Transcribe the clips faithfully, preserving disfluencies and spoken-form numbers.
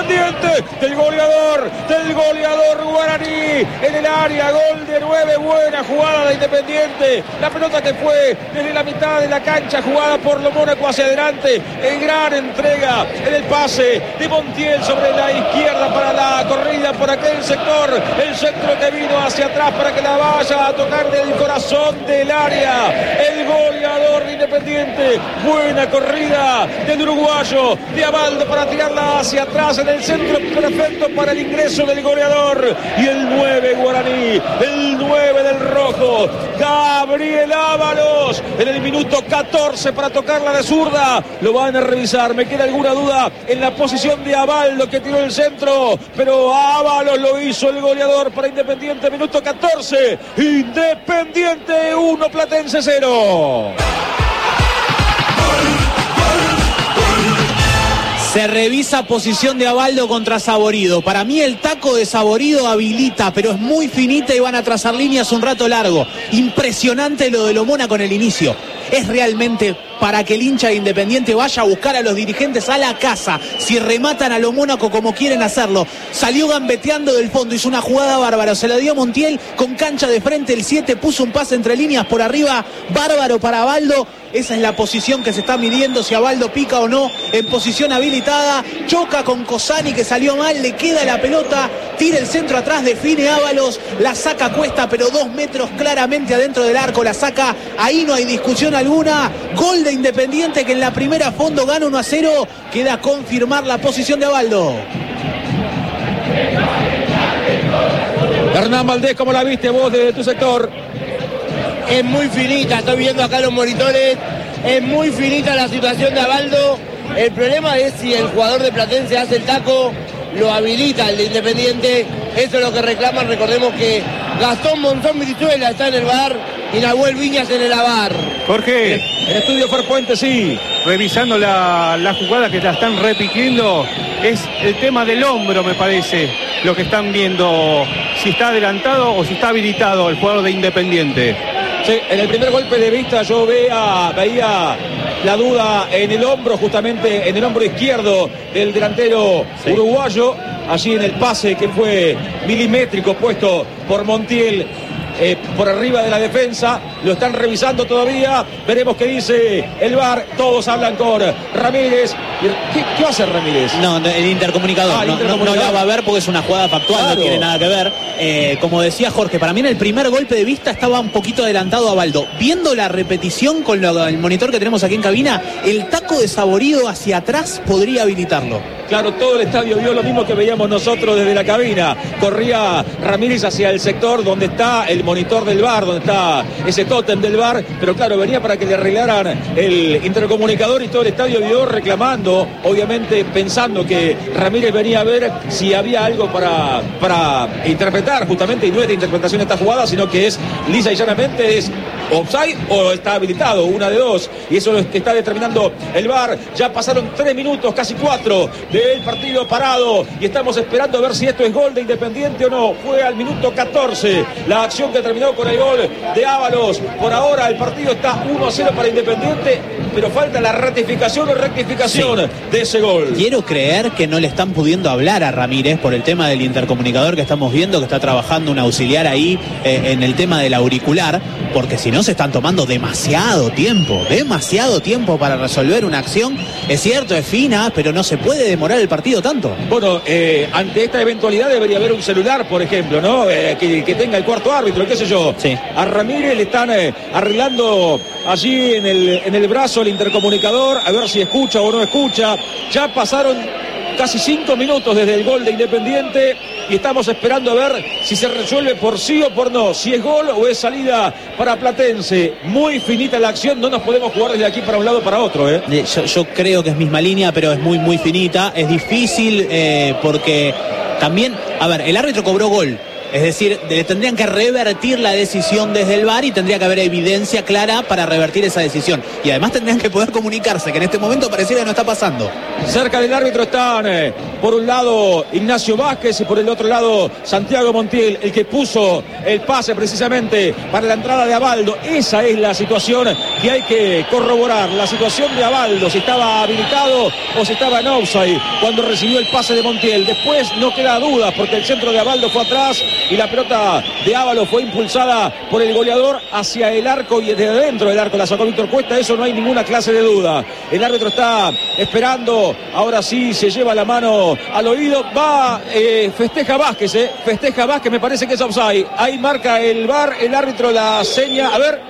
Independiente, del goleador, del goleador guaraní, en el área, gol de nueve, buena jugada de Independiente, la pelota que fue desde la mitad de la cancha, jugada por lo Mónaco hacia adelante, en gran entrega, en el pase de Montiel sobre la izquierda para la corrida por aquel sector, el centro que vino hacia atrás para que la vaya a tocar del corazón del área, el goleador de Independiente, buena corrida del uruguayo, de Abaldo para tirarla hacia atrás en el centro perfecto para el ingreso del goleador, y el nueve guaraní, el nueve del rojo, Gabriel Ábalos, en el minuto catorce para tocarla de zurda, lo van a revisar, me queda alguna duda en la posición de Abaldo que tiró el centro, pero Ábalos lo hizo el goleador para Independiente, minuto catorce, Independiente uno, Platense cero. Se revisa posición de Abaldo contra Saborido. Para mí el taco de Saborido habilita, pero es muy finita y van a trazar líneas un rato largo. Impresionante lo de Lomona con el inicio. Es realmente para que el hincha de Independiente vaya a buscar a los dirigentes a la casa. Si rematan a lo Mónaco como quieren hacerlo. Salió gambeteando del fondo, hizo una jugada bárbara. Se la dio Montiel con cancha de frente. El siete puso un pase entre líneas por arriba. Bárbaro para Abaldo. Esa es la posición que se está midiendo, si Abaldo pica o no, en posición habilitada. Choca con Cosani, que salió mal, le queda la pelota, tira el centro atrás, define Ábalos, la saca Cuesta, pero dos metros claramente adentro del arco, la saca, ahí no hay discusión alguna. Gol de Independiente, que en la primera fondo gana uno a cero, queda a confirmar la posición de Abaldo. Hernán Valdés, ¿cómo la viste vos desde tu sector? Es muy finita, estoy viendo acá los monitores, es muy finita la situación de Abaldo. El problema es si el jugador de Platense hace el taco, lo habilita el de Independiente. Eso es lo que reclaman. Recordemos que Gastón Monzón Brizuela está en el V A R y Nahuel Viñas en el A V A R. Jorge, el estudio Farpuente, sí. Revisando la, la jugada que la están repitiendo, es el tema del hombro, me parece, lo que están viendo, si está adelantado o si está habilitado el jugador de Independiente. Sí, en el primer golpe de vista yo veía, veía la duda en el hombro, justamente en el hombro izquierdo del delantero sí. uruguayo, allí en el pase que fue milimétrico puesto por Montiel. Eh, por arriba de la defensa, lo están revisando todavía, veremos qué dice el V A R, todos hablan con Ramírez. ¿Qué, qué va a hacer Ramírez? No, el intercomunicador, ah, el no, intercomunicador. No, no la va a ver porque es una jugada factual, claro. No tiene nada que ver. Eh, como decía Jorge, para mí en el primer golpe de vista estaba un poquito adelantado Abaldo. Viendo la repetición con lo, el monitor que tenemos aquí en cabina, el taco de Saborido hacia atrás podría habilitarlo. Claro, todo el estadio vio lo mismo que veíamos nosotros desde la cabina. Corría Ramírez hacia el sector donde está el monitor del V A R, donde está ese tótem del V A R, pero claro, venía para que le arreglaran el intercomunicador y todo el estadio vio reclamando, obviamente pensando que Ramírez venía a ver si había algo para, para interpretar justamente, y no es de interpretación esta jugada, sino que es lisa y llanamente es offside o está habilitado, una de dos, y eso es lo que está determinando el V A R. Ya pasaron tres minutos, casi cuatro del partido parado, y estamos esperando a ver si esto es gol de Independiente o no. Fue al minuto catorce la acción que terminó con el gol de Ábalos. Por ahora el partido está uno a cero para Independiente, pero falta la ratificación o rectificación sí. de ese gol. Quiero creer que no le están pudiendo hablar a Ramírez por el tema del intercomunicador que estamos viendo, que está trabajando un auxiliar ahí eh, en el tema del auricular, porque si no se están tomando demasiado tiempo, demasiado tiempo para resolver una acción. Es cierto, es fina, pero no se puede demorar el partido tanto. Bueno, eh, ante esta eventualidad debería haber un celular, por ejemplo, ¿no? Eh, que, que tenga el cuarto árbitro, qué sé yo. Sí. A Ramírez le están eh, arreglando allí en el, en el brazo el intercomunicador, a ver si escucha o no escucha. Ya pasaron casi cinco minutos desde el gol de Independiente y estamos esperando a ver si se resuelve por sí o por no, si es gol o es salida para Platense. Muy finita la acción, no nos podemos jugar desde aquí para un lado o para otro, ¿eh? Yo, yo creo que es misma línea, pero es muy muy finita, es difícil eh, porque también, a ver, el árbitro cobró gol. Es decir, le tendrían que revertir la decisión desde el V A R y tendría que haber evidencia clara para revertir esa decisión. Y además tendrían que poder comunicarse, que en este momento pareciera que no está pasando. Cerca del árbitro están, eh, por un lado, Ignacio Vázquez y por el otro lado, Santiago Montiel, el que puso el pase precisamente para la entrada de Abaldo. Esa es la situación que hay que corroborar. La situación de Abaldo, si estaba habilitado o si estaba en offside cuando recibió el pase de Montiel. Después no queda duda porque el centro de Abaldo fue atrás y la pelota de Ábalos fue impulsada por el goleador hacia el arco y desde adentro del arco la sacó Víctor Cuesta. Eso no hay ninguna clase de duda. El árbitro está esperando. Ahora sí se lleva la mano al oído. Va, eh, festeja Vázquez, eh. Festeja Vázquez, me parece que es offside. Ahí marca el V A R, el árbitro la seña. A ver.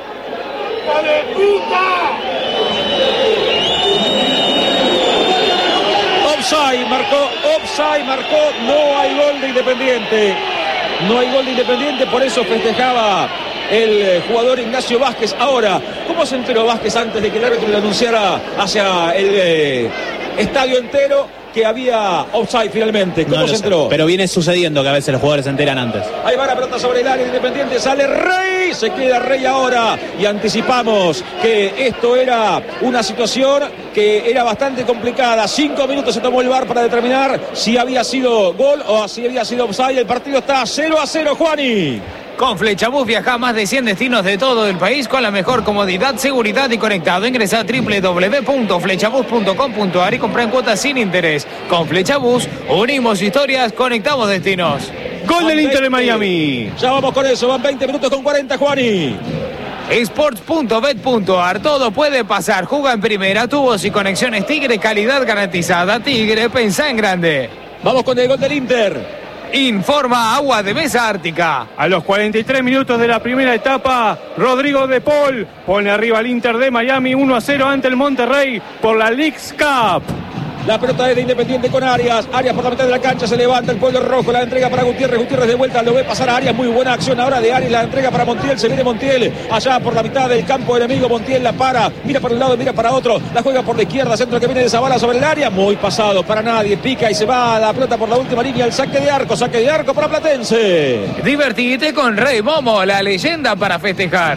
Offside, marcó, offside, marcó. No hay gol de Independiente. No hay gol de Independiente, por eso festejaba el jugador Ignacio Vázquez. Ahora, ¿cómo se enteró Vázquez antes de que el árbitro le anunciara hacia el eh, estadio entero que había offside finalmente? ¿Cómo no se enteró? Sé, pero viene sucediendo que a veces los jugadores se enteran antes. Ahí va la pelota sobre el área Independiente, sale Rey, se queda Rey ahora y anticipamos que esto era una situación que era bastante complicada. Cinco minutos se tomó el V A R para determinar si había sido gol o si había sido offside. El partido está cero a cero, Juani. Con Flechabús viaja a más de cien destinos de todo el país con la mejor comodidad, seguridad y conectado. Ingresa a doble u doble u doble u punto flechabús punto com punto a r y compra en cuotas sin interés. Con Flechabús unimos historias, conectamos destinos. Gol del Inter de Miami. Ya vamos con eso, van veinte minutos con cuarenta, Juani. Sports punto bet punto a r, todo puede pasar. Juega en primera, tubos y conexiones Tigre, calidad garantizada. Tigre, pensá en grande. Vamos con el gol del Inter. Informa Agua de Mesa Ártica. A los cuarenta y tres minutos de la primera etapa, Rodrigo de Paul pone arriba al Inter de Miami uno a cero ante el Monterrey por la Leagues Cup. La pelota es de Independiente con Arias. Arias por la mitad de la cancha, se levanta el pueblo rojo. La entrega para Gutiérrez. Gutiérrez de vuelta, lo ve pasar a Arias. Muy buena acción ahora de Arias. La entrega para Montiel. Se viene Montiel allá por la mitad del campo enemigo. Montiel la para. Mira para un lado, mira para otro. La juega por la izquierda. Centro que viene de Zavala sobre el área. Muy pasado para nadie. Pica y se va la pelota por la última línea. El saque de arco. Saque de arco para Platense. Divertite con Rey Momo, la leyenda para festejar.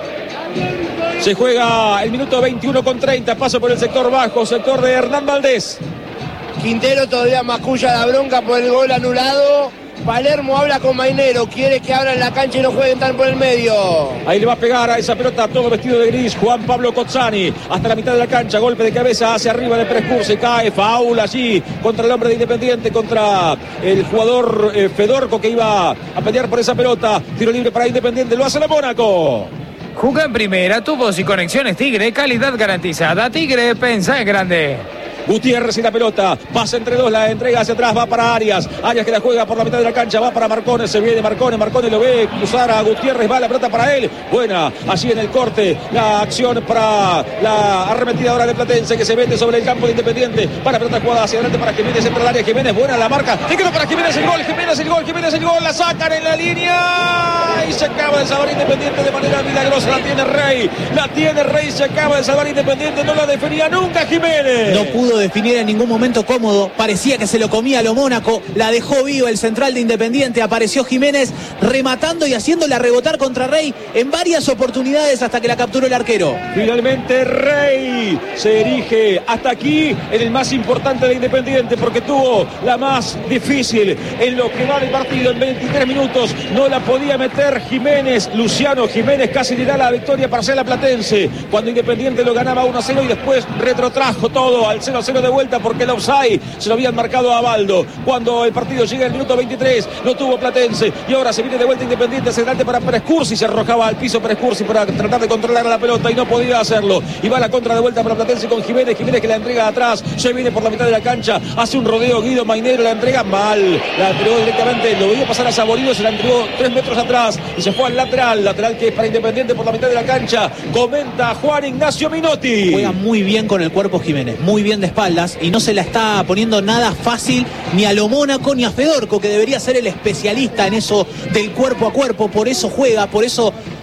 Se juega el minuto veintiuno con treinta. Paso por el sector bajo. Sector de Hernán Valdés. Quintero todavía masculla la bronca por el gol anulado. Palermo habla con Mainero, quiere que abran la cancha y no jueguen tan por el medio. Ahí le va a pegar a esa pelota todo vestido de gris Juan Pablo Cozzani, hasta la mitad de la cancha, golpe de cabeza hacia arriba de Prescurso y cae, faul allí contra el hombre de Independiente, contra el jugador eh, Fedorco que iba a pelear por esa pelota. Tiro libre para Independiente, lo hace la Mónaco. Juega en primera, tubos y conexiones Tigre, calidad garantizada. Tigre, pensá en grande. Gutiérrez y la pelota, pasa entre dos, la entrega hacia atrás, va para Arias, Arias que la juega por la mitad de la cancha, va para Marcones, se viene Marcones, Marcones lo ve cruzar a Gutiérrez, va la pelota para él, buena, allí en el corte, la acción para la arremetida ahora de Platense que se mete sobre el campo de Independiente, para la pelota jugada hacia adelante para Jiménez, entra al área, Jiménez, buena la marca, y quedó para Jiménez el gol, Jiménez el gol, Jiménez el gol, la sacan en la línea, y se acaba de salvar Independiente de manera milagrosa, la tiene Rey, la tiene Rey, se acaba de salvar Independiente, no la definía nunca Jiménez. No pudo definir en ningún momento cómodo, parecía que se lo comía a lo Mónaco, la dejó viva el central de Independiente, apareció Jiménez rematando y haciéndola rebotar contra Rey en varias oportunidades hasta que la capturó el arquero. Finalmente Rey se erige hasta aquí en el más importante de Independiente porque tuvo la más difícil en lo que va del partido en veintitrés minutos, no la podía meter Jiménez, Luciano Jiménez casi le da la victoria para hacer la Platense cuando Independiente lo ganaba uno a cero y después retrotrajo todo al cero a cero de vuelta porque el offside se lo habían marcado a Abaldo. Cuando el partido llega al minuto veintitrés, lo tuvo Platense y ahora se viene de vuelta Independiente hacia adelante para Prescursi, se arrojaba al piso Prescursi para tratar de controlar la pelota y no podía hacerlo. Y va la contra de vuelta para Platense con Jiménez, Jiménez que la entrega atrás, se viene por la mitad de la cancha, hace un rodeo Guido Mainero, la entrega mal, la entregó directamente, lo veía pasar a Saborido, se la entregó tres metros atrás y se fue al lateral, lateral que es para Independiente por la mitad de la cancha, comenta Juan Ignacio Minotti. Juega muy bien con el cuerpo Jiménez, muy bien de espaldas y no se la está poniendo nada fácil ni a lo Mónaco ni a Fedorco, que debería ser el especialista en eso del cuerpo a cuerpo, por eso juega, por eso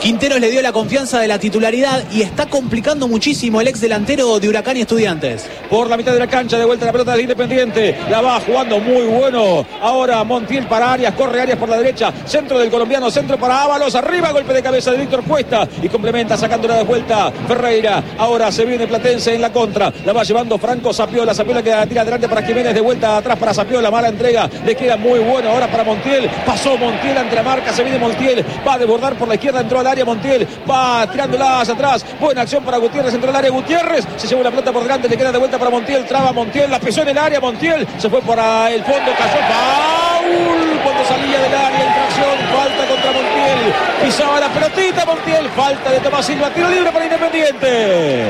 Quinteros le dio la confianza de la titularidad y está complicando muchísimo el ex delantero de Huracán y Estudiantes. Por la mitad de la cancha, de vuelta la pelota del Independiente, la va jugando muy bueno. Ahora Montiel para Arias, corre Arias por la derecha, centro del colombiano, centro para Ábalos, arriba, golpe de cabeza de Víctor Cuesta y complementa sacándola de vuelta Ferreira. Ahora se viene Platense en la contra, la va llevando Franco Zapiola, Zapiola que la tira adelante para Jiménez, de vuelta atrás para Zapiola, mala entrega, le queda muy bueno ahora para Montiel, pasó Montiel ante la marca, se viene Montiel, va a desbordar por la izquierda, entró al área Montiel, va tirándola hacia atrás, buena acción para Gutiérrez, entró al área Gutiérrez, se llevó la pelota por delante, le queda de vuelta para Montiel, traba Montiel, la pisó en el área Montiel, se fue para el fondo, cayó, foul cuando salía del área, infracción, falta contra Montiel, pisaba la pelotita Montiel, falta de Tomás Silva, tiro libre para Independiente.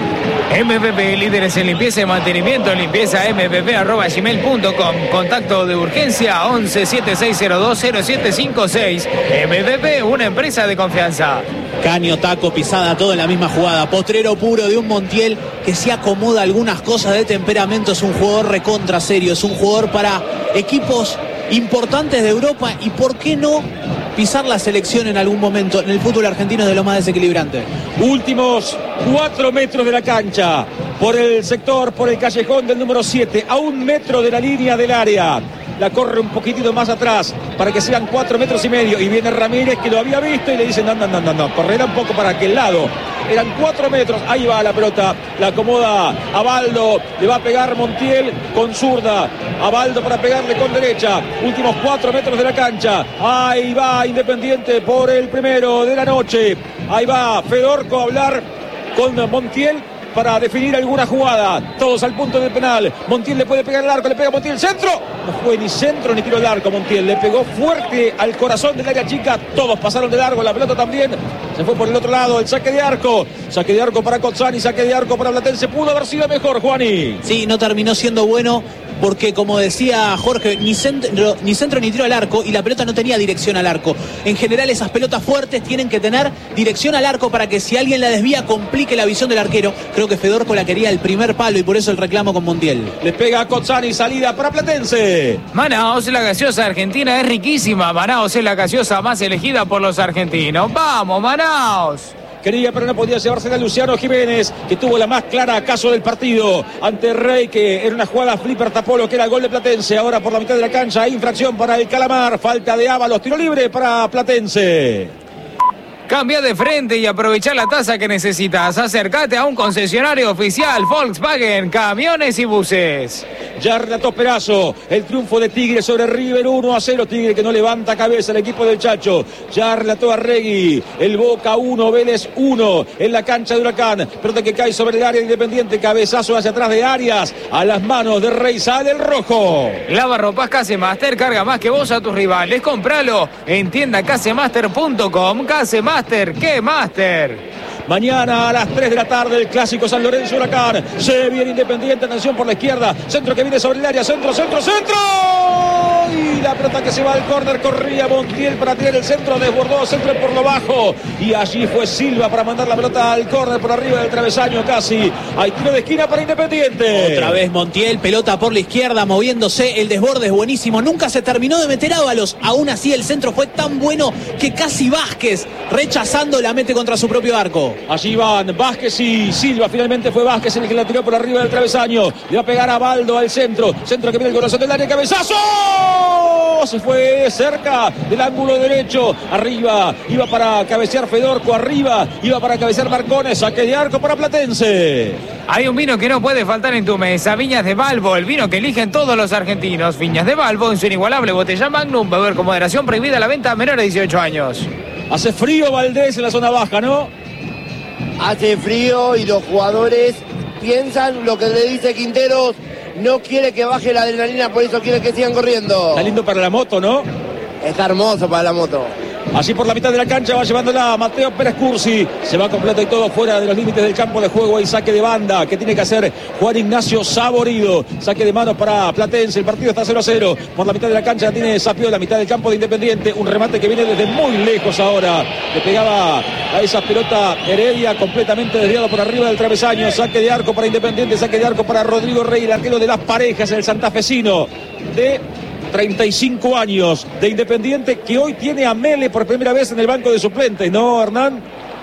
M V P, líderes en limpieza y mantenimiento, limpieza m v p arroba gmail punto com. Contacto de urgencia once siete seis cero dos cero siete cinco seis. M V P, una empresa de confianza. Caño, taco, pisada, todo en la misma jugada. Potrero puro de un Montiel que se acomoda algunas cosas de temperamento. Es un jugador recontra serio, es un jugador para equipos importantes de Europa y por qué no pisar la selección en algún momento. En el fútbol argentino es de lo más desequilibrante. Últimos cuatro metros de la cancha, por el sector, por el callejón del número siete, a un metro de la línea del área. La corre un poquitito más atrás para que sean cuatro metros y medio. Y viene Ramírez, que lo había visto, y le dice: no, no, no, no, no, correrá un poco para aquel lado. Eran cuatro metros, ahí va la pelota, la acomoda a Baldo, le va a pegar Montiel con zurda, a Baldo para pegarle con derecha, últimos cuatro metros de la cancha, ahí va Independiente por el primero de la noche, ahí va Fedorco a hablar con Montiel para definir alguna jugada, todos al punto del penal. Montiel le puede pegar el arco, le pega Montiel, centro, no fue ni centro ni tiro al arco. Montiel le pegó fuerte al corazón del área chica, todos pasaron de largo, la pelota también se fue por el otro lado, el saque de arco, saque de arco para Cozzani, saque de arco para Platense, pudo haber sido mejor, Juani. Sí, no terminó siendo bueno porque, como decía Jorge, ni centro, ni centro ni tiro al arco, y la pelota no tenía dirección al arco. En general esas pelotas fuertes tienen que tener dirección al arco para que si alguien la desvía complique la visión del arquero. Creo que Fedorco la quería el primer palo y por eso el reclamo con Montiel. Le pega a Cozzani, salida para Platense. Manaos, la gaseosa argentina es riquísima. Manaos es la gaseosa más elegida por los argentinos. ¡Vamos, Manaos! Quería, pero no podía llevársela a Luciano Jiménez, que tuvo la más clara acaso del partido ante Rey, que era una jugada flipper, tapó lo que era el gol de Platense. Ahora por la mitad de la cancha, infracción para el Calamar, falta de Ábalos, tiro libre para Platense. Cambia de frente y aprovecha la tasa que necesitas. Acércate a un concesionario oficial Volkswagen, camiones y buses. Ya relató Perazo el triunfo de Tigre sobre River, uno a cero. Tigre que no levanta cabeza el equipo del Chacho. Ya relató Arregui, el Boca uno, Vélez uno en la cancha de Huracán. Pelota que cae sobre el área Independiente, cabezazo hacia atrás de Arias, a las manos de Rey, sale el rojo. Lavarropas Casemaster, carga más que vos a tus rivales. Compralo en tienda casemaster punto com. Casemaster, ¿qué Master? Mañana a las tres de la tarde el clásico San Lorenzo Huracán. Se viene Independiente, atención por la izquierda. Centro que viene sobre el área, centro, centro, centro. Y la pelota que se va al córner, corría Montiel para tirar el centro, desbordó, centro por lo bajo. Y allí fue Silva para mandar la pelota al córner por arriba del travesaño casi. Hay tiro de esquina para Independiente. Otra vez Montiel, pelota por la izquierda, moviéndose, el desborde es buenísimo. Nunca se terminó de meter Ábalos. Aún así el centro fue tan bueno que casi Vázquez, rechazando, la mete contra su propio arco. Allí van Vázquez y Silva. Finalmente fue Vázquez el que la tiró por arriba del travesaño. Le va a pegar a Baldo al centro. Centro que viene el corazón del área. ¡Cabezazo! Se fue cerca del ángulo derecho. Arriba iba para cabecear Fedorco. Arriba iba para cabecear Marcones. Saque de arco para Platense. Hay un vino que no puede faltar en tu mesa. Viñas de Balbo, el vino que eligen todos los argentinos. Viñas de Balbo en su inigualable botella Magnum. Beber con moderación, prohibida la venta a menores de dieciocho años. Hace frío Valdés en la zona baja, ¿no? Hace frío y los jugadores piensan lo que le dice Quinteros. No quiere que baje la adrenalina, por eso quiere que sigan corriendo. Está lindo para la moto, ¿no? Está hermoso para la moto. Allí por la mitad de la cancha va llevándola Mateo Pérez Cursi. Se va completo y todo fuera de los límites del campo de juego. Hay saque de banda que tiene que hacer Juan Ignacio Saborido. Saque de manos para Platense. El partido está cero a cero. Por la mitad de la cancha tiene Sapio, la mitad del campo de Independiente. Un remate que viene desde muy lejos ahora. Le pegaba a esa pelota Heredia, completamente desviado por arriba del travesaño. Saque de arco para Independiente. Saque de arco para Rodrigo Rey, el arquero de las parejas, el santafesino de treinta y cinco años de Independiente, que hoy tiene a Mele por primera vez en el banco de suplentes, ¿no, Hernán?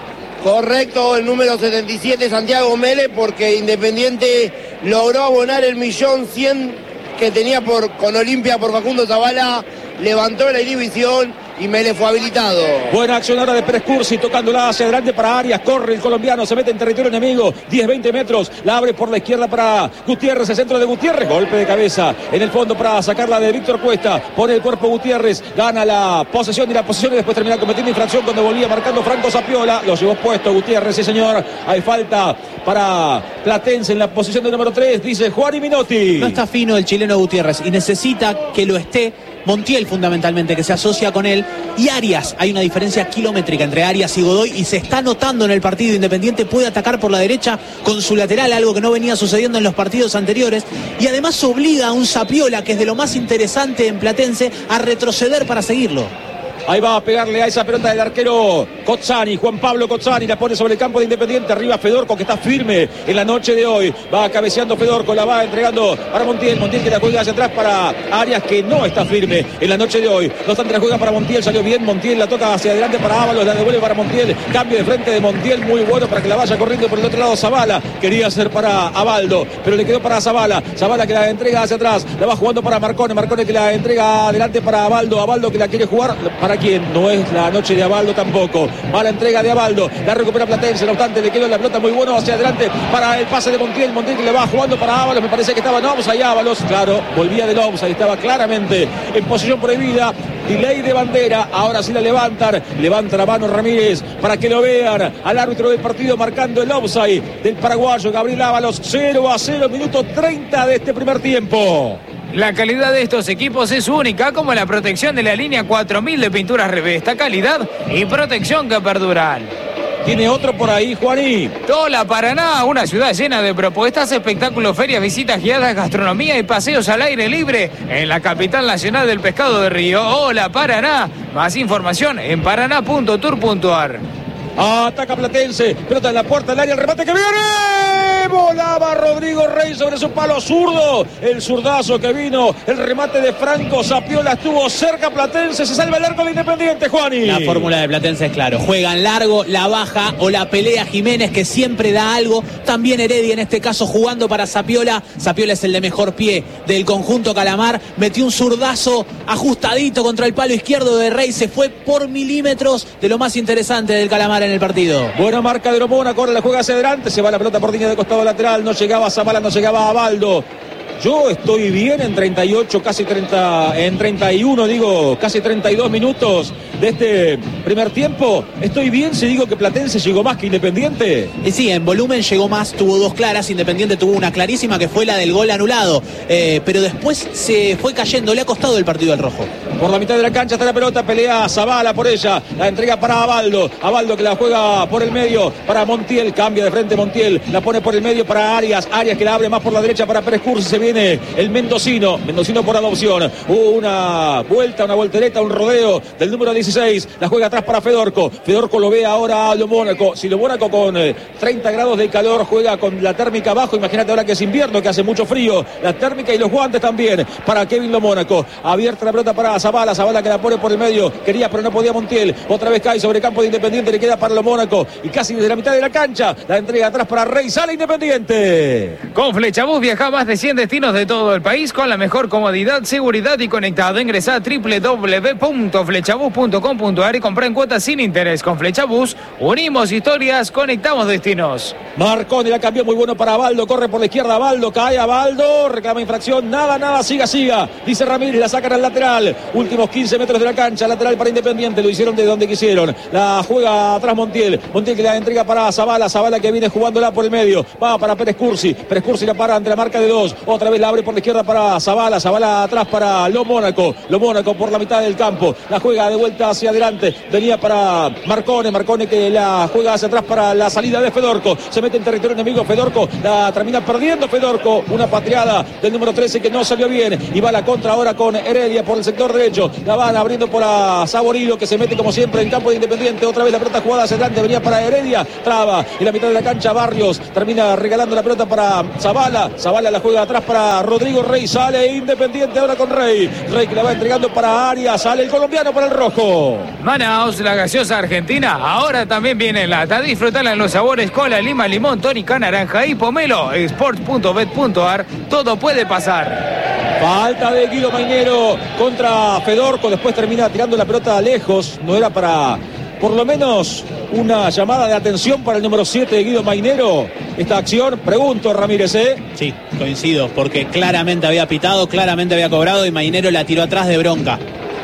Correcto, el número setenta y siete, Santiago Mele, porque Independiente logró abonar el millón cien que tenía por, con Olimpia por Facundo Zavala, levantó la inhibición y Mele fue habilitado. Buena acción ahora de Pérez Cursi, tocándola hacia adelante para Arias, corre el colombiano, se mete en territorio enemigo, diez veinte metros, la abre por la izquierda para Gutiérrez, el centro de Gutiérrez, golpe de cabeza en el fondo para sacarla de Víctor Cuesta, pone el cuerpo Gutiérrez, gana la posesión y la posesión y después termina cometiendo infracción cuando volvía marcando Franco Zapiola, lo llevó puesto Gutiérrez, sí señor, hay falta para Platense en la posición de número tres, dice Juan y Minotti. No está fino el chileno Gutiérrez y necesita que lo esté Montiel fundamentalmente, que se asocia con él, y Arias. Hay una diferencia kilométrica entre Arias y Godoy y se está notando en el partido. Independiente puede atacar por la derecha con su lateral, algo que no venía sucediendo en los partidos anteriores, y además obliga a un Zapiola, que es de lo más interesante en Platense, a retroceder para seguirlo. Ahí va a pegarle a esa pelota del arquero Cozzani, Juan Pablo Cozzani, la pone sobre el campo de Independiente, arriba Fedorco, que está firme en la noche de hoy, va cabeceando Fedorco, la va entregando para Montiel, Montiel que la juega hacia atrás para Arias, que no está firme en la noche de hoy, no obstante la juega para Montiel, salió bien Montiel, la toca hacia adelante para Ábalos, la devuelve para Montiel, cambio de frente de Montiel, muy bueno para que la vaya corriendo por el otro lado Zavala, quería hacer para Abaldo, pero le quedó para Zavala, Zavala que la entrega hacia atrás, la va jugando para Marcone, Marcone que la entrega adelante para Abaldo, Abaldo que la quiere jugar para quien no es la noche de Abaldo tampoco. Mala entrega de Abaldo, la recupera Platense, no obstante le quedó la pelota muy bueno hacia adelante para el pase de Montiel, Montiel que le va jugando para Ábalos, me parece que estaba en offside Ábalos, claro, volvía del offside, estaba claramente en posición prohibida, delay de bandera, ahora sí la levantan, levanta la mano Ramírez para que lo vean al árbitro del partido marcando el offside del paraguayo Gabriel Ábalos, cero a cero, minuto treinta de este primer tiempo. La calidad de estos equipos es única, como la protección de la línea cuatro mil de pinturas Revesta, calidad y protección que perduran. Tiene otro por ahí, Juaní. Tola Paraná, una ciudad llena de propuestas, espectáculos, ferias, visitas guiadas, gastronomía y paseos al aire libre en la capital nacional del pescado de Río. Hola Paraná, más información en paraná punto tour punto ar. Ataca Platense, pelota en la puerta del área, el remate que viene, volaba Rodrigo Rey sobre su palo zurdo, el zurdazo que vino, el remate de Franco Zapiola estuvo cerca Platense, se salva el arco de Independiente, Juani. La fórmula de Platense es claro, juegan largo, la baja o la pelea Jiménez, que siempre da algo, también Heredia en este caso jugando para Zapiola, Zapiola es el de mejor pie del conjunto Calamar, metió un zurdazo ajustadito contra el palo izquierdo de Rey, se fue por milímetros de lo más interesante del Calamar en el partido. Buena marca de Mónaco, ahora la juega hacia adelante, se va la pelota por línea de costado lateral, no llegaba a Zavala, no llegaba a Abaldo. Yo estoy bien en treinta y ocho, casi treinta, en treinta y uno, digo, casi treinta y dos minutos de este primer tiempo. Estoy bien si digo que Platense llegó más que Independiente. Y sí, en volumen llegó más, tuvo dos claras, Independiente tuvo una clarísima que fue la del gol anulado, eh, pero después se fue cayendo, le ha costado el partido al rojo. Por la mitad de la cancha está la pelota, pelea Zavala por ella, la entrega para Abaldo, Abaldo que la juega por el medio para Montiel, cambia de frente Montiel, la pone por el medio para Arias, Arias que la abre más por la derecha para Pérez Cursi, se viene el mendocino, mendocino por adopción, una vuelta, una voltereta, un rodeo del número dieciséis, la juega atrás para Fedorco, Fedorco lo ve ahora a Lo Mónaco, si Lo Mónaco con eh, treinta grados de calor juega con la térmica abajo, imagínate ahora que es invierno, que hace mucho frío, la térmica y los guantes también para Kevin Lo Mónaco, abierta la pelota para Zavala, Zavala que la pone por el medio, quería pero no podía Montiel, otra vez cae sobre campo de Independiente, le queda para Lo Mónaco y casi desde la mitad de la cancha, la entrega atrás para Rey, sale Independiente. Con Flechabús viaja más de cien destinos de todo el país con la mejor comodidad, seguridad y conectado. Ingresa a doble u doble u doble u punto flechabús punto com punto ar y compra en cuotas sin interés. Con Flechabús unimos historias, conectamos destinos. Marconi la cambió muy bueno para Abaldo, corre por la izquierda Abaldo, cae Abaldo, reclama infracción, nada, nada, siga, siga, dice Ramírez, la sacan al lateral, últimos quince metros de la cancha, lateral para Independiente, lo hicieron de donde quisieron, la juega atrás Montiel, Montiel que la entrega para Zavala, Zavala que viene jugándola por el medio, va para Pérez Cursi, Pérez Cursi la para ante la marca de dos, otra vez la abre por la izquierda para Zavala, Zavala atrás para Lo Mónaco, Lo Mónaco por la mitad del campo, la juega de vuelta busca hacia adelante. Venía para Marcone. Marcone que la juega hacia atrás para la salida de Fedorco. Se mete en territorio enemigo Fedorco. La termina perdiendo Fedorco. Una patriada del número trece que no salió bien. Y va la contra ahora con Heredia por el sector derecho. La van abriendo por a Saborido, que se mete como siempre en campo de Independiente. Otra vez la pelota jugada hacia adelante. Venía para Heredia. Traba en la mitad de la cancha Barrios. Termina regalando la pelota para Zavala. Zavala la juega atrás para Rodrigo Rey. Sale Independiente ahora con Rey. Rey que la va entregando para Arias. Sale el colombiano para el rojo. Manaos, la gaseosa argentina, ahora también viene en lata. Disfrutala en los sabores cola, lima, limón, tónica, naranja y pomelo. Sports punto bet punto ar. Todo puede pasar. Falta de Guido Mainero contra Fedorco. Después termina tirando la pelota lejos. No era para, por lo menos, una llamada de atención para el número siete de Guido Mainero. Esta acción, pregunto, Ramírez, ¿eh? Sí, coincido, porque claramente había pitado, claramente había cobrado y Mainero la tiró atrás de bronca.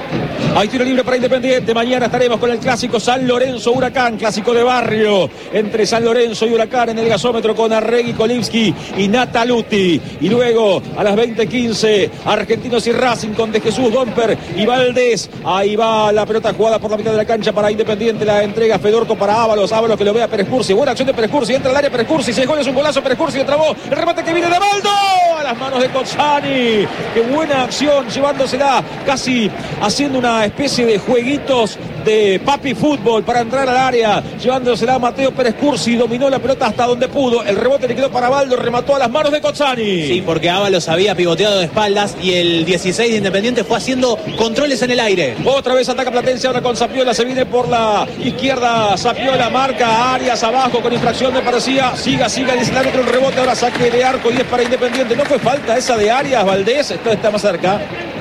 Hay tiro libre para Independiente. Mañana estaremos con el clásico San Lorenzo Huracán, clásico de barrio entre San Lorenzo y Huracán en el gasómetro con Arregui, Kolivsky y Nataluti. Y luego a las veinte quince Argentinos y Racing con De Jesús, Domper y Valdés. Ahí va la pelota jugada por la mitad de la cancha para Independiente. La entrega Fedorco para Ábalos. Ábalos que lo ve a Pérez Cursi. Buena acción de Pérez Cursi. Entra al área Pérez Cursi. Se es un golazo. Pérez Cursi trabó. El remate que viene de Baldo. A las manos de Cozzani. Qué buena acción. Llevándosela casi haciendo una especie de jueguitos de papi fútbol para entrar al área, llevándosela a Mateo Pérez Cursi, dominó la pelota hasta donde pudo, el rebote le quedó para Baldo, remató a las manos de Cozzani. Sí, porque Ábalos había pivoteado de espaldas y el dieciséis de Independiente fue haciendo controles en el aire. Otra vez ataca Platense, ahora con Zapiola, se viene por la izquierda, Zapiola marca a Arias abajo con infracción me parecía, siga, siga, dice el árbitro, el rebote, ahora saque de arco y es para Independiente. ¿No fue falta esa de Arias, Valdés? Esto está más cerca.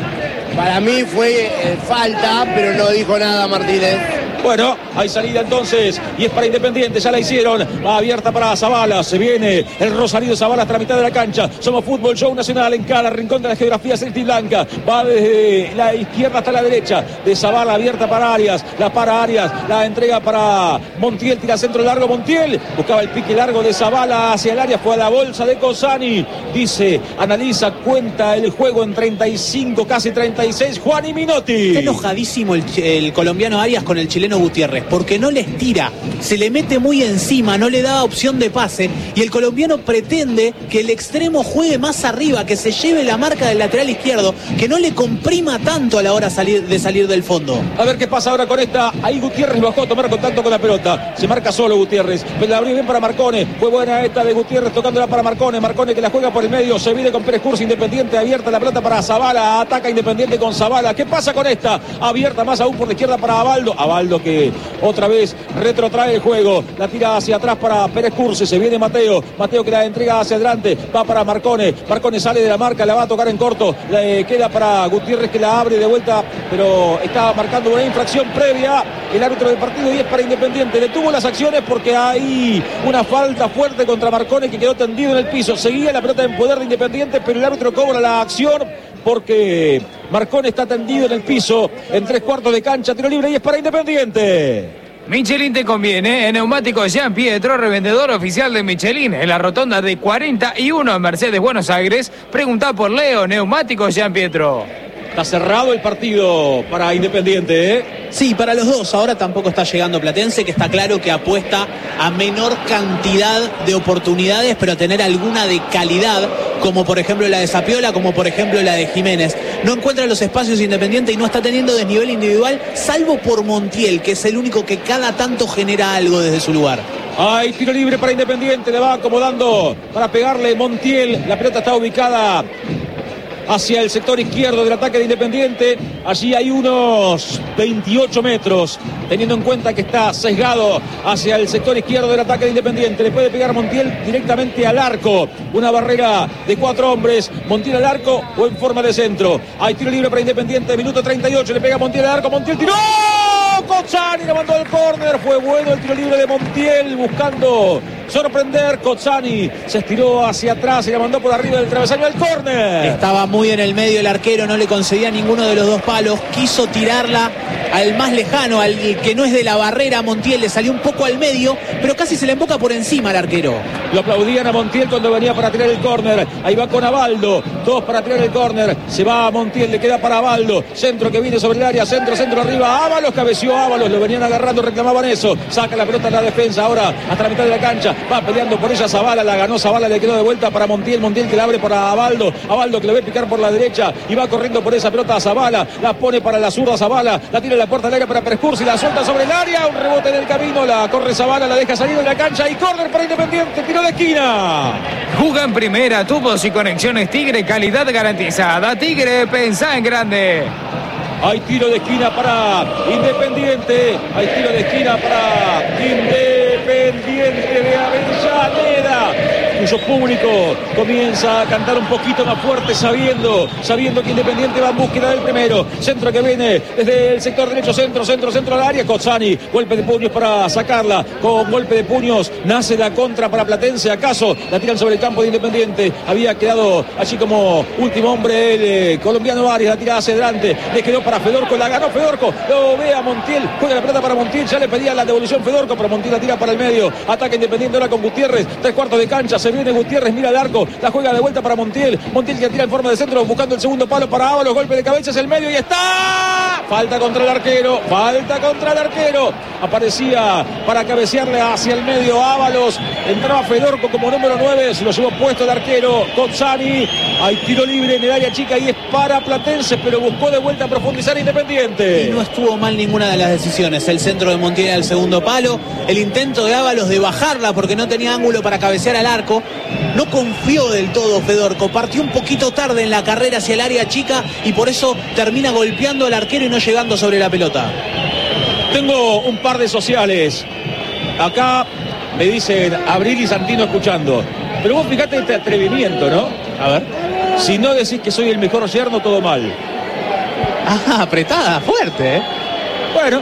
Para mí fue eh, falta, pero no dijo nada Martínez. Bueno, hay salida entonces y es para Independiente, ya la hicieron, va abierta para Zavala, se viene el Rosarito Zavala hasta la mitad de la cancha, somos Fútbol Show Nacional en cada rincón de la geografía celeste y blanca, va desde la izquierda hasta la derecha, de Zavala abierta para Arias, la para Arias, la entrega para Montiel, tira centro largo Montiel, buscaba el pique largo de Zavala hacia el área, fue a la bolsa de Cozzani, dice, analiza, cuenta el juego en treinta y cinco, casi treinta y seis, Juan y Minotti. Está enojadísimo el, el colombiano Arias con el chileno Gutiérrez, porque no les tira, se le mete muy encima, no le da opción de pase y el colombiano pretende que el extremo juegue más arriba, que se lleve la marca del lateral izquierdo, que no le comprima tanto a la hora salir, de salir del fondo. A ver qué pasa ahora con esta, ahí Gutiérrez bajó a tomar contacto con la pelota, se marca solo Gutiérrez, la abrió bien para Marcone, fue buena esta de Gutiérrez tocándola para Marcone, Marcone que la juega por el medio, se viene con Pérez Cursi, Independiente abierta la pelota para Zavala, ataca Independiente con Zavala, ¿qué pasa con esta? Abierta más aún por la izquierda para Abaldo, Abaldo que otra vez retrotrae el juego, la tira hacia atrás para Pérez Cursi, se viene Mateo, Mateo que la entrega hacia adelante, va para Marcone, Marcone sale de la marca, la va a tocar en corto, le queda para Gutiérrez que la abre de vuelta, pero está marcando una infracción previa el árbitro del partido y es para Independiente, detuvo las acciones porque hay una falta fuerte contra Marcone que quedó tendido en el piso, seguía la pelota en poder de Independiente, pero el árbitro cobra la acción porque Marcone está tendido en el piso en tres cuartos de cancha, tiro libre y es para Independiente. Michelin te conviene, en Neumáticos Jean Pietro, revendedor oficial de Michelin, en la rotonda de cuarenta y uno en Mercedes, Buenos Aires. Preguntá por Leo, Neumáticos Jean Pietro. Está cerrado el partido para Independiente, ¿eh? Sí, para los dos. Ahora tampoco está llegando Platense, que está claro que apuesta a menor cantidad de oportunidades, pero a tener alguna de calidad, como por ejemplo la de Zapiola, como por ejemplo la de Jiménez. No encuentra los espacios Independiente y no está teniendo desnivel individual, salvo por Montiel, que es el único que cada tanto genera algo desde su lugar. Hay tiro libre para Independiente, le va acomodando para pegarle Montiel. La pelota está ubicada hacia el sector izquierdo del ataque de Independiente. Allí hay unos veintiocho metros, teniendo en cuenta que está sesgado hacia el sector izquierdo del ataque de Independiente. Le puede pegar Montiel directamente al arco. Una barrera de cuatro hombres. Montiel al arco o en forma de centro. Hay tiro libre para Independiente, minuto treinta y ocho. Le pega Montiel al arco. Montiel tiró. Cozzani le mandó al córner. Fue bueno el tiro libre de Montiel buscando sorprender. Cozzani se estiró hacia atrás y la mandó por arriba del travesaño al córner. Estaba muy en el medio el arquero, no le concedía ninguno de los dos palos. Quiso tirarla al más lejano, al que no es de la barrera. Montiel le salió un poco al medio, pero casi se le emboca por encima al arquero. Lo aplaudían a Montiel cuando venía para tirar el córner. Ahí va con Abaldo, dos para tirar el córner. Se va a Montiel, le queda para Abaldo. Centro que viene sobre el área, centro, centro arriba. Ábalos, cabeció Ábalos, lo venían agarrando, reclamaban eso. Saca la pelota en la defensa, ahora hasta la mitad de la cancha. Va peleando por ella Zabala, la ganó Zabala, le quedó de vuelta para Montiel. Montiel que la abre para Abaldo. Abaldo que le ve picar por la derecha y va corriendo por esa pelota a Zabala. La pone para la zurda Zabala, la tira en la puerta del área para Prescursi, la suelta sobre el área. Un rebote en el camino, la corre Zabala, la deja salir de la cancha y córner para Independiente, tiro de esquina. Juga en primera, tubos y conexiones Tigre, calidad garantizada. Tigre, pensá en grande. Hay tiro de esquina para Independiente. Hay tiro de esquina para Independiente de Avellaneda, cuyo público comienza a cantar un poquito más fuerte, sabiendo, sabiendo que Independiente va en búsqueda del primero. Centro que viene desde el sector derecho, centro, centro, centro al área. Cozzani, golpe de puños para sacarla. Con golpe de puños nace la contra para Platense. ¿Acaso la tiran sobre el campo de Independiente? Había quedado allí como último hombre el eh, colombiano Arias. La tira hacia adelante, le quedó para Fedorco, la ganó Fedorco. Lo ve a Montiel, juega la pelota para Montiel. Ya le pedía la devolución Fedorco, pero Montiel la tira para el medio. Ataque Independiente ahora con Gutiérrez. Tres cuartos de cancha. Se viene Gutiérrez, mira el arco, la juega de vuelta para Montiel. Montiel que tira en forma de centro, buscando el segundo palo para Ábalos. Golpe de cabeza, es el medio y está. Falta contra el arquero, falta contra el arquero. Aparecía para cabecearle hacia el medio Ábalos. Entraba Fedorco como número nueve, se lo llevó puesto el arquero Cozzani. Hay tiro libre en el área chica y es para Platense, pero buscó de vuelta a profundizar Independiente. Y no estuvo mal ninguna de las decisiones. El centro de Montiel al segundo palo, el intento de Ábalos de bajarla porque no tenía ángulo para cabecear al arco. No confió del todo Fedorco, partió un poquito tarde en la carrera hacia el área chica y por eso termina golpeando al arquero y no llegando sobre la pelota. Tengo un par de sociales. Acá me dicen Abril y Santino escuchando. Pero vos fijate este atrevimiento, ¿no? A ver. Si no decís que soy el mejor yerno, todo mal. Ah, apretada, fuerte, ¿eh? Bueno,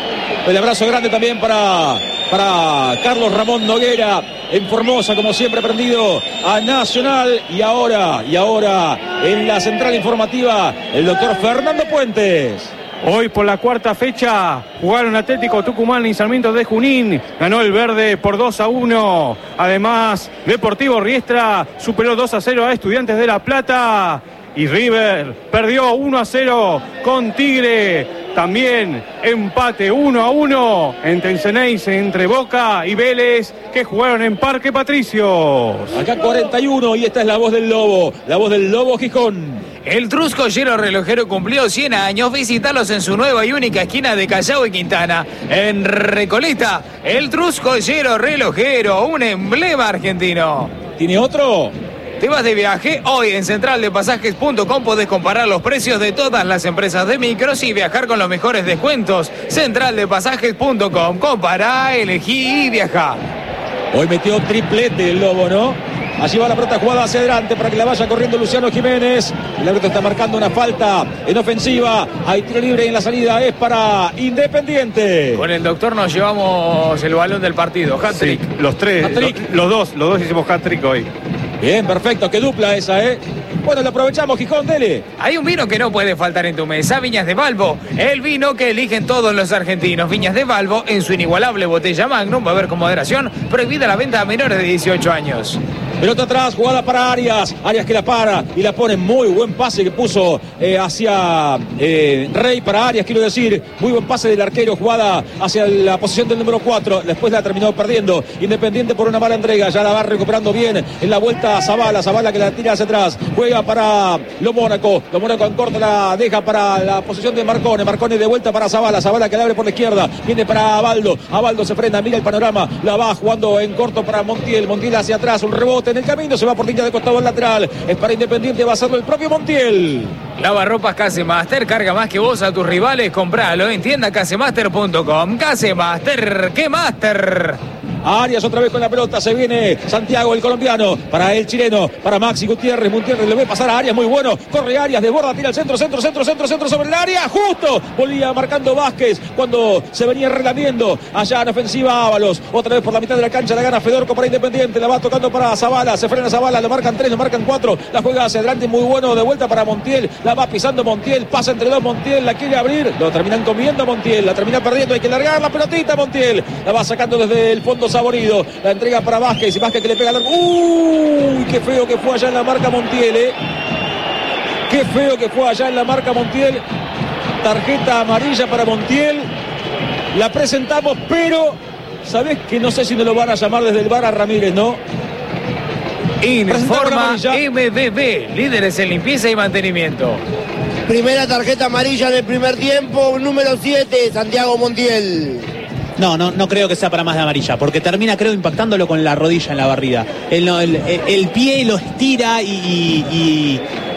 el abrazo grande también para, para Carlos Ramón Noguera en Formosa, como siempre prendido a Nacional. Y ahora, y ahora en la central informativa, el doctor Fernando Puentes. Hoy por la cuarta fecha jugaron Atlético Tucumán y Sarmiento de Junín. Ganó el verde por dos a uno. Además, Deportivo Riestra superó dos a cero a Estudiantes de La Plata. Y River perdió uno a cero con Tigre. También empate uno a uno entre Enceneice, entre Boca y Vélez, que jugaron en Parque Patricios. Acá cuarenta y uno y esta es la voz del Lobo, la voz del Lobo Gijón. El Trusco Hierro Relojero cumplió cien años. Visítalos en su nueva y única esquina de Callao y Quintana. En Recoleta, el Trusco Hierro Relojero, un emblema argentino. ¿Tiene otro? ¿Te vas de viaje? Hoy en central de pasajes punto com podés comparar los precios de todas las empresas de micros y viajar con los mejores descuentos. central de pasajes punto com. Compará, elegí y viajá. Hoy metió triplete el Lobo, ¿no? Allí va la pelota jugada hacia adelante para que la vaya corriendo Luciano Jiménez. El árbitro está marcando una falta en ofensiva. Hay tiro libre en la salida. Es para Independiente. Con el doctor nos llevamos el balón del partido. Hat-trick. Sí, los tres, los, los dos, los dos hicimos hat-trick hoy. Bien, perfecto. Qué dupla esa, ¿eh? Bueno, lo aprovechamos, Gijón, dele. Hay un vino que no puede faltar en tu mesa, Viñas de Valvo. El vino que eligen todos los argentinos. Viñas de Valvo, en su inigualable botella Magnum, va a haber con moderación, prohibida la venta a menores de dieciocho años. Pelota atrás, jugada para Arias. Arias que la para y la pone. Muy buen pase que puso eh, hacia eh, Rey para Arias, quiero decir. Muy buen pase del arquero, jugada hacia la posición del número cuatro. Después la terminó perdiendo Independiente por una mala entrega. Ya la va recuperando bien en la vuelta a Zabala. Zabala que la tira hacia atrás. Juega para Lo Mónaco. Lo Mónaco en corto la deja para la posición de Marcone. Marcone de vuelta para Zabala. Zabala que la abre por la izquierda. Viene para Abaldo. Abaldo se frena, mira el panorama. La va jugando en corto para Montiel. Montiel hacia atrás. Un rebote en el camino. Se va por línea de costado al lateral. Es para Independiente. Va a hacerlo el propio Montiel. Lavarropas Casemaster. Carga más que vos a tus rivales. Compralo en tienda casemaster punto com. Casemaster. ¡Qué Master! a Arias otra vez con la pelota, se viene Santiago el colombiano, para el chileno, para Maxi Gutiérrez, Gutiérrez le ve pasar a Arias, muy bueno, corre Arias, desborda, tira al centro, centro, centro, centro, centro sobre el área, justo, volvía marcando Vázquez cuando se venía relamiendo allá en ofensiva Ábalos, otra vez por la mitad de la cancha, la gana Fedorco para Independiente, la va tocando para Zavala, se frena Zavala, le marcan tres, le marcan cuatro, la juega hacia adelante, muy bueno, de vuelta para Montiel, la va pisando Montiel, pasa entre dos Montiel, la quiere abrir, lo terminan comiendo Montiel, la termina perdiendo, hay que largar la pelotita Montiel, la va sacando desde el fondo Saborido, la entrega para Vázquez, y Vázquez que le pega al arco, uy, qué feo que fue allá en la marca Montiel, eh. Qué feo que fue allá en la marca Montiel, tarjeta amarilla para Montiel, la presentamos, pero ¿sabés que no sé si nos lo van a llamar desde el V A R a Ramírez, no? Informa M B B, líderes en limpieza y mantenimiento. Primera tarjeta amarilla en el primer tiempo, número siete, Santiago Montiel. No, no, no creo que sea para más de amarilla, porque termina, creo, impactándolo con la rodilla en la barrida. El, el, el pie lo estira y, y, y